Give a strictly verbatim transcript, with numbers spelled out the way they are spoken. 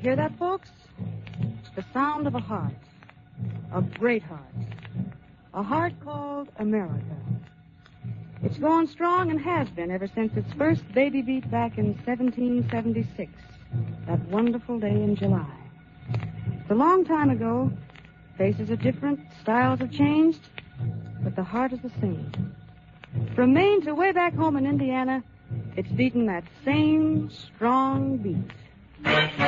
Hear that, folks? The sound of a heart. A great heart. A heart called America. It's going strong and has been ever since its first baby beat back in seventeen seventy-six. That wonderful day in July. It's a long time ago. Faces are different, styles have changed, but the heart is the same. From Maine to way back home in Indiana, it's beating that same strong beat.